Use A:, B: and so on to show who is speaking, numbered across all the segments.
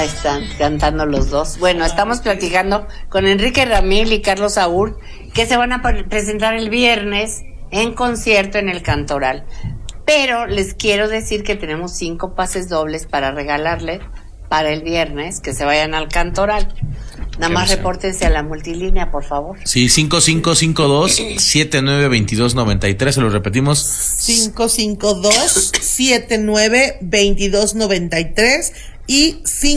A: Ahí están cantando los dos. Bueno, estamos platicando con Enrique Ramil y Carlos Saúl, que se van a presentar el viernes en concierto en el Cantoral. Pero les quiero decir que tenemos 5 pases dobles para regalarles para el viernes, que se vayan al Cantoral. Nada más repórtense a la multilínea, por favor.
B: Sí, 5552-792293, se lo repetimos.
C: 552-792293 y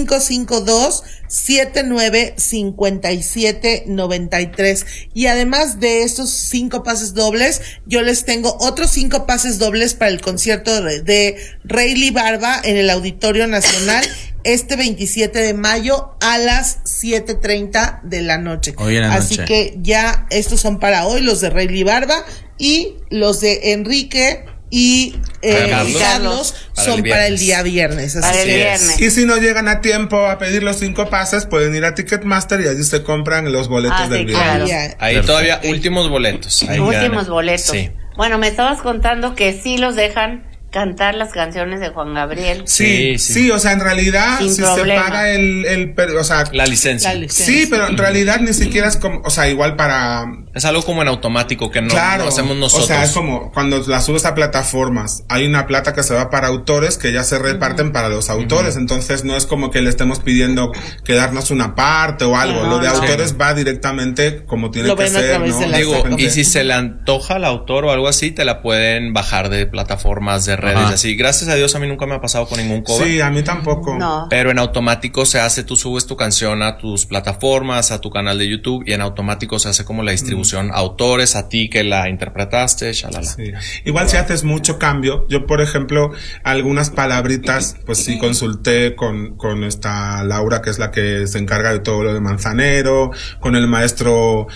C: 552-795793. Y además de estos 5 pases dobles, yo les tengo otros 5 pases dobles para el concierto de Rayleigh Barba en el Auditorio Nacional este 27 de mayo a las 7:30 de la noche.
B: Hoy en la
C: Así
B: noche.
C: que ya estos son para hoy, los de Rayleigh Barba, y los de Enrique y Carlos son para el día viernes.
A: Para el viernes.
D: Y si no llegan a tiempo a pedir los 5 pases, pueden ir a Ticketmaster y allí se compran los boletos del viernes.
A: Claro.
E: Ahí todavía últimos boletos. Ahí
A: Últimos boletos.
E: Sí.
A: Bueno, me estabas contando que sí los dejan cantar las canciones de Juan Gabriel.
D: Sí, o sea, en realidad,
A: Sin
D: si
A: problema.
D: se paga o sea,
E: La licencia.
D: sí, pero en realidad ni siquiera es como, o sea, igual para...
E: Es algo como en automático que no,
D: Claro,
E: no hacemos nosotros.
D: o sea, es como cuando la subes a plataformas, hay una plata que se va para autores que ya se reparten para los autores, entonces no es como que le estemos pidiendo quedarnos una parte o algo, lo de autores va directamente como tiene
C: Lo
D: que
C: ven a
D: ser,
C: través
D: ¿no?
C: de la
E: Digo,
C: Exactamente.
E: y si se le antoja al autor o algo así, te la pueden bajar de plataformas, de redes, así. Gracias a Dios a mí nunca me ha pasado con ningún cover.
D: Sí, a mí tampoco.
A: No.
E: Pero en automático se hace, tú subes tu canción a tus plataformas, a tu canal de YouTube, y en automático se hace como la distribución a autores, a ti que la interpretaste, shalala.
D: Sí. Igual si haces mucho cambio, yo por ejemplo, algunas palabritas, pues sí consulté con esta Laura, que es la que se encarga de todo lo de Manzanero, con el maestro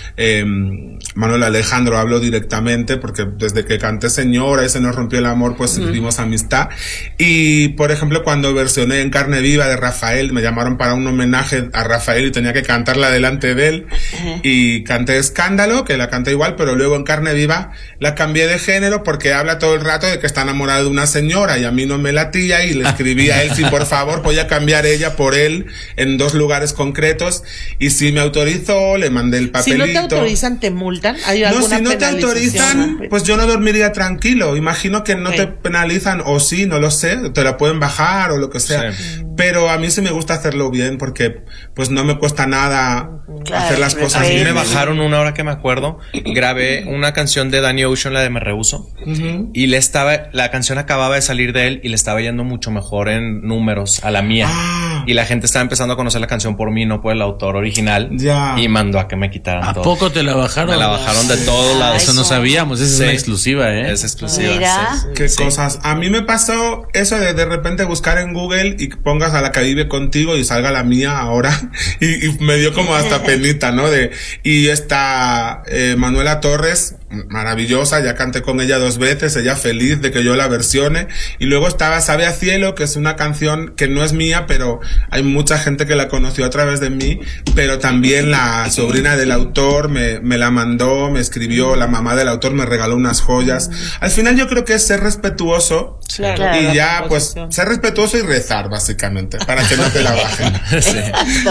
D: Manuel Alejandro hablo directamente, porque desde que canté Señora y se nos rompió el amor, pues vivimos amistad. Y por ejemplo, cuando versioné En Carne Viva de Rafael, me llamaron para un homenaje a Rafael y tenía que cantarla delante de él, y canté Escándalo, que la canté igual, pero luego En Carne Viva la cambié de género porque habla todo el rato de que está enamorado de una señora y a mí no me latía, y le escribí a él si por favor podía cambiar ella por él en 2 lugares concretos, y si me autorizó, le mandé el
C: Si
D: papelito.
C: no te autorizan, ¿te multan? ¿Hay
D: No,
C: alguna
D: si no te
C: penalización?
D: autorizan, pues yo no dormiría tranquilo. Imagino que no
C: Ok.
D: te penalizan, o sí, no lo sé, te la pueden bajar o lo que sea.
E: Sí.
D: Pero a mí sí me gusta hacerlo bien porque pues no me cuesta nada
A: Claro,
D: hacer las cosas
E: A mí
D: bien.
E: me bajaron una hora que me acuerdo, grabé una canción de Danny Ocean, la de Me Rehuso, y la canción acababa de salir de él y le estaba yendo mucho mejor en números a la mía. Y la gente estaba empezando a conocer la canción por mí, no por el autor original.
D: Ya.
E: Y mandó a que me quitaran
B: ¿A
E: todo.
B: poco te la bajaron?
E: Me la bajaron de todos lados.
B: Eso no sabíamos, esa es
E: Sí.
B: una exclusiva, ¿eh?
E: Es exclusiva.
A: Mira.
E: sí.
D: Qué
E: Sí.
D: cosas. A mí me pasó eso de repente buscar en Google y pongas a la que vive contigo y salga la mía ahora. y me dio como hasta penita, ¿no? Y esta Manuela Torres, maravillosa, ya canté con ella 2 veces, ella feliz de que yo la versione. Y luego estaba Sabe a Cielo, que es una canción que no es mía, pero hay mucha gente que la conoció a través de mí, pero también la sobrina del autor me la mandó, me escribió, la mamá del autor me regaló unas joyas. Al final yo creo que es ser respetuoso,
C: Claro.
D: y ya pues ser respetuoso y rezar básicamente, para que no te la bajen.
A: Exacto.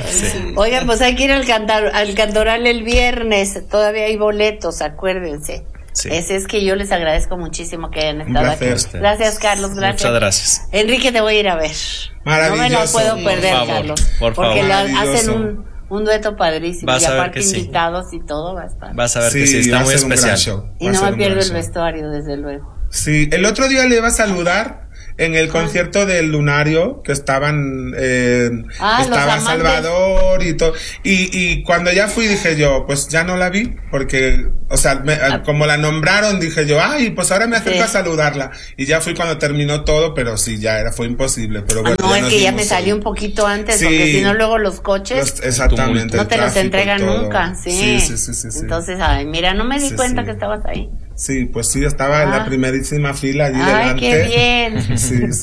A: Oigan, pues hay que ir al Cantoral el viernes. Todavía hay boletos, acuérdense.
E: Sí.
A: Ese es que yo les agradezco muchísimo que hayan estado aquí.
D: placer.
A: Gracias, Carlos, gracias.
E: Muchas gracias.
A: Enrique, te voy a ir a ver.
D: Maravilloso.
A: No me lo puedo perder,
E: Por favor,
A: Carlos.
E: por
A: porque
E: favor.
A: hacen
D: Maravilloso.
A: un dueto padrísimo.
E: Vas
A: Y
E: a ver
A: aparte
E: que sí.
A: invitados y todo va a estar.
E: Vas a ver que sí,
D: va
E: está
D: a
E: muy
D: ser un gran
E: especial.
D: show.
A: Y
D: Va a
A: no
D: ser
A: me
D: un
A: pierdo
D: gran
A: el
D: show.
A: vestuario, desde luego.
D: Sí, el otro día le iba a saludar en el concierto del Lunario, que estaban
A: Los
D: estaba
A: amantes.
D: Salvador y todo, y cuando ya fui dije yo, pues ya no la vi, porque, o sea, como la nombraron dije yo, ay, pues ahora me acerco
A: Sí.
D: a saludarla, y ya fui cuando terminó todo, pero sí, fue imposible, pero bueno.
A: No, es
D: nos
A: que ya
D: vimos
A: me salió
D: hoy.
A: un poquito antes,
D: Sí.
A: porque si no luego los coches
D: Exactamente.
A: no
D: el
A: te los
D: tráfico y
A: entregan
D: todo.
A: nunca. Sí.
D: Sí.
A: Entonces, ay, mira, no me di
D: Sí,
A: cuenta
D: sí.
A: que estabas ahí.
D: Sí, pues sí, estaba en la primerísima fila allí
A: Ay,
D: delante.
A: qué bien.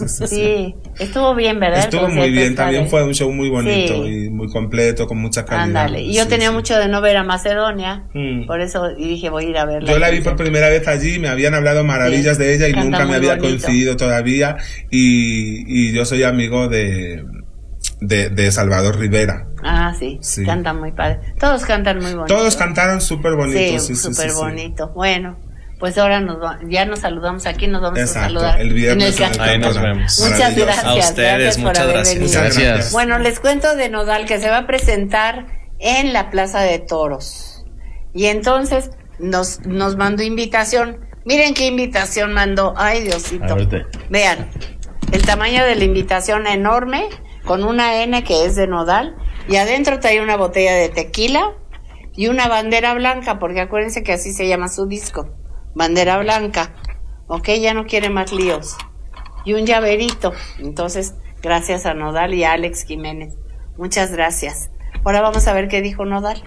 D: Sí.
A: Estuvo bien, ¿verdad? El
D: Estuvo muy
A: concierto
D: bien,
A: está
D: también
A: bien.
D: fue un show muy bonito
A: Sí.
D: y muy completo, con mucha calidad.
A: Ándale. Y yo
D: Sí,
A: tenía
D: sí.
A: mucho de no ver a Macedonia,
D: Mm.
A: por eso y dije, voy a ir a verla.
D: Yo la vi por primera vez allí, me habían hablado maravillas
A: Sí,
D: de ella y
A: canta
D: nunca me
A: muy
D: había
A: bonito.
D: coincidido todavía, y yo soy amigo de de Salvador Rivera.
A: Ah, sí, cantan muy padre. Todos cantan muy bonito.
D: Todos cantaron súper bonito.
A: Sí, súper bonito. Bueno, pues ahora ya nos saludamos aquí, nos vamos a saludar.
D: El viernes
E: ahí nos vemos.
A: Muchas gracias.
E: A ustedes, muchas gracias.
B: Gracias.
A: Bueno, les cuento de Nodal que se va a presentar en la Plaza de Toros. Y entonces nos mandó invitación. Miren qué invitación mandó. Ay, Diosito.
B: Ahorita.
A: Vean, el tamaño de la invitación enorme, con una N que es de Nodal, y adentro trae una botella de tequila y una bandera blanca, porque acuérdense que así se llama su disco, bandera blanca. Ok, ya no quiere más líos. Y un llaverito. Entonces, gracias a Nodal y a Alex Jiménez. Muchas gracias. Ahora vamos a ver qué dijo Nodal.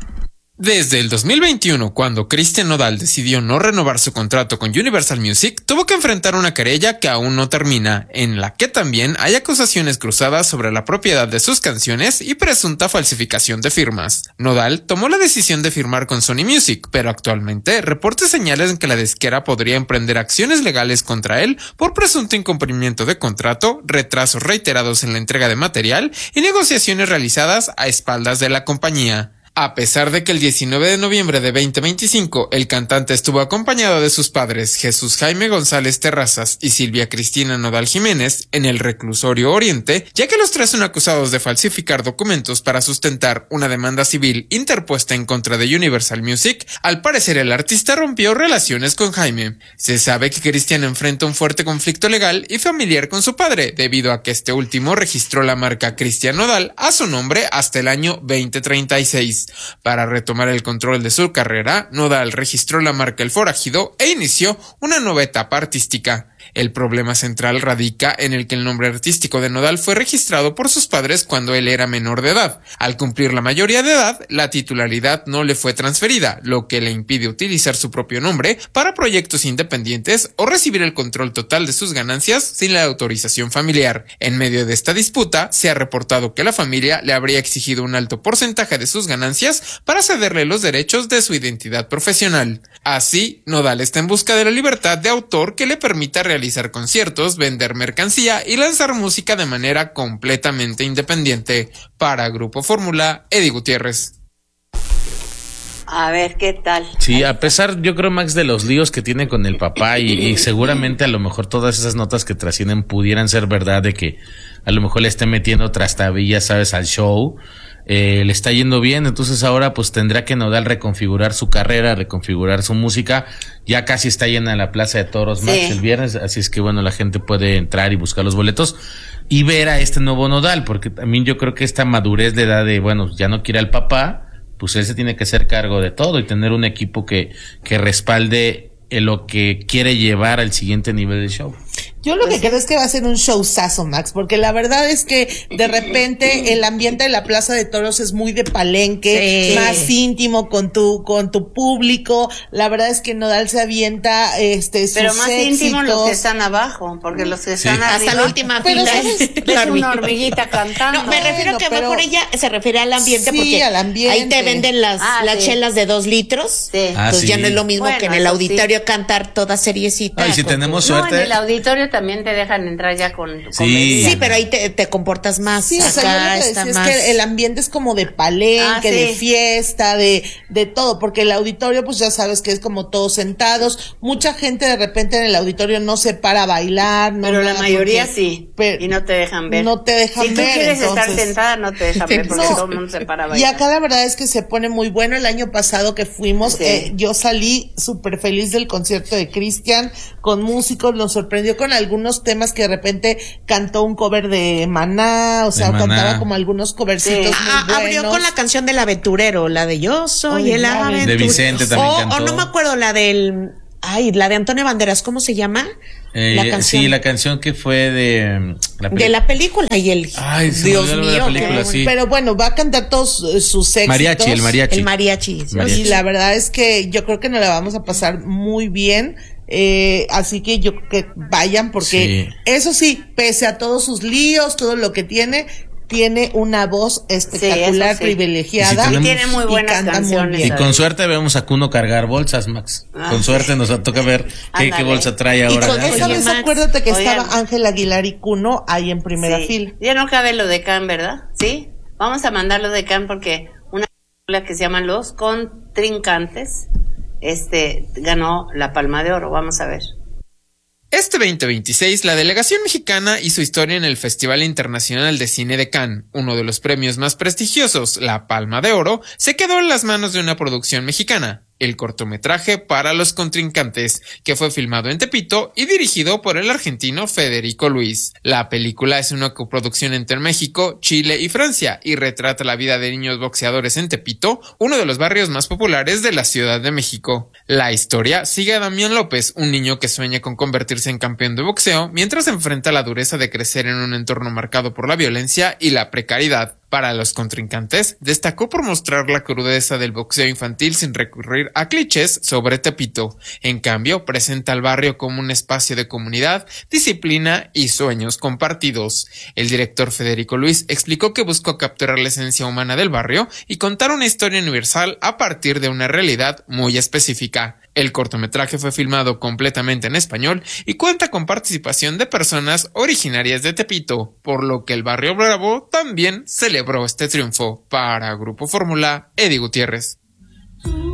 F: Desde el 2021, cuando Cristian Nodal decidió no renovar su contrato con Universal Music, tuvo que enfrentar una querella que aún no termina, en la que también hay acusaciones cruzadas sobre la propiedad de sus canciones y presunta falsificación de firmas. Nodal tomó la decisión de firmar con Sony Music, pero actualmente reportes señalan que la disquera podría emprender acciones legales contra él por presunto incumplimiento de contrato, retrasos reiterados en la entrega de material y negociaciones realizadas a espaldas de la compañía. A pesar de que el 19 de noviembre de 2025 el cantante estuvo acompañado de sus padres Jesús Jaime González Terrazas y Silvia Cristina Nodal Jiménez en el reclusorio Oriente, ya que los tres son acusados de falsificar documentos para sustentar una demanda civil interpuesta en contra de Universal Music, al parecer el artista rompió relaciones con Jaime. Se sabe que Cristian enfrenta un fuerte conflicto legal y familiar con su padre, debido a que este último registró la marca Cristian Nodal a su nombre hasta el año 2036. Para retomar el control de su carrera, Nodal registró la marca El Forajido e inició una nueva etapa artística. El problema central radica en el que el nombre artístico de Nodal fue registrado por sus padres cuando él era menor de edad. Al cumplir la mayoría de edad, la titularidad no le fue transferida, lo que le impide utilizar su propio nombre para proyectos independientes o recibir el control total de sus ganancias sin la autorización familiar. En medio de esta disputa, se ha reportado que la familia le habría exigido un alto porcentaje de sus ganancias para cederle los derechos de su identidad profesional. Así, Nodal está en busca de la libertad de autor que le permita realizar conciertos, vender mercancía y lanzar música de manera completamente independiente. Para Grupo Fórmula, Eddie Gutiérrez.
A: A ver, ¿qué tal?
B: Sí, a pesar, yo creo, Max, de los líos que tiene con el papá y seguramente a lo mejor todas esas notas que trascienden pudieran ser verdad, de que a lo mejor le esté metiendo trastabillas, ¿sabes?, al show. Le está yendo bien, entonces ahora pues tendrá que Nodal reconfigurar su carrera, reconfigurar su música. Ya casi está llena la Plaza de Toros, Max, el viernes, así es que bueno, la gente puede entrar y buscar los boletos y ver a este nuevo Nodal, porque también yo creo que esta madurez de edad de, bueno, ya no quiere al papá, pues él se tiene que hacer cargo de todo y tener un equipo que respalde lo que quiere llevar al siguiente nivel del show.
C: Yo lo que creo es que va a ser un showzazo, Max, porque la verdad es que de repente el ambiente de la Plaza de Toros es muy de palenque, más íntimo con tu público. La verdad es que Nodal se avienta sus
A: pero más
C: éxitos.
A: íntimo los que están abajo, porque los que están arriba,
G: hasta la última
C: pero
G: fila
A: es una hormiguita cantando.
G: No, me refiero que va por ella, se refiere al ambiente,
C: sí,
G: porque
C: al ambiente.
G: ahí te venden las chelas de 2 litros.
A: Sí.
G: Entonces ya no es lo mismo que en el auditorio cantar toda seriecita.
B: Ay, si tenemos suerte.
A: No, en el auditorio también te dejan entrar ya con
B: Sí.
G: Sí, pero ahí te comportas más.
C: Sí, o sea, yo lo que decía es que el ambiente es como de palenque, de fiesta, de todo, porque el auditorio, pues ya sabes que es como todos sentados. Mucha gente de repente en el auditorio no se para a bailar. No,
A: pero la mayoría
C: porque,
A: sí, y no te dejan ver.
C: No te dejan ver.
A: Si tú quieres estar
C: entonces,
A: sentada, no te dejan ver, porque todo el mundo se para a bailar.
C: Y acá la verdad es que se pone muy bueno. El año pasado que fuimos, yo salí súper feliz del concierto de Cristian, con músicos, nos sorprendió con algunos temas que de repente cantó un cover de Maná, o sea, cantaba como algunos covercitos muy buenos.
G: Abrió con la canción del aventurero, la de Yo soy el aventurero.
B: De Vicente también cantó.
G: O no me acuerdo, la de Antonio Banderas, ¿cómo se llama?
B: La canción. Sí, la canción que fue de
G: la película y el
B: Ay,
G: Dios mío,
B: la película, sí.
C: Pero bueno, va a cantar todos sus éxitos.
B: El mariachi.
G: El mariachi.
C: Y la verdad es que yo creo que nos la vamos a pasar muy bien. Así que yo creo que vayan, porque eso sí, pese a todos sus líos, todo lo que tiene, tiene una voz espectacular,
A: eso sí.
C: privilegiada.
B: Y si tenemos-
A: Y tiene muy buenas
C: canta muy
A: canciones.
C: bien.
B: Y con suerte vemos a Kuno cargar bolsas, Max. Con suerte nos toca ver qué
A: Ándale.
B: bolsa trae
C: Y
B: ahora.
C: con
A: Oye,
C: esa vez
A: Max,
C: acuérdate que
A: oigan.
C: estaba Ángel Aguilar y Cuno ahí en primera
A: Sí.
C: fila.
A: Ya no cabe lo de Cannes, ¿verdad? Sí. Vamos a mandarlo de Cannes porque una película que se llama Los Contrincantes, ganó la Palma de Oro. Vamos a ver.
F: Este 2026, la delegación mexicana hizo historia en el Festival Internacional de Cine de Cannes. Uno de los premios más prestigiosos, la Palma de Oro, se quedó en las manos de una producción mexicana, el cortometraje Para los Contrincantes, que fue filmado en Tepito y dirigido por el argentino Federico Luis. La película es una coproducción entre México, Chile y Francia y retrata la vida de niños boxeadores en Tepito, uno de los barrios más populares de la Ciudad de México. La historia sigue a Damián López, un niño que sueña con convertirse en campeón de boxeo mientras enfrenta la dureza de crecer en un entorno marcado por la violencia y la precariedad. Para los Contrincantes, destacó por mostrar la crudeza del boxeo infantil sin recurrir a clichés sobre Tepito. En cambio, presenta al barrio como un espacio de comunidad, disciplina y sueños compartidos. El director Federico Luis explicó que buscó capturar la esencia humana del barrio y contar una historia universal a partir de una realidad muy específica. El cortometraje fue filmado completamente en español y cuenta con participación de personas originarias de Tepito, por lo que el Barrio Bravo también celebró este triunfo. Para Grupo Fórmula, Eddie Gutiérrez.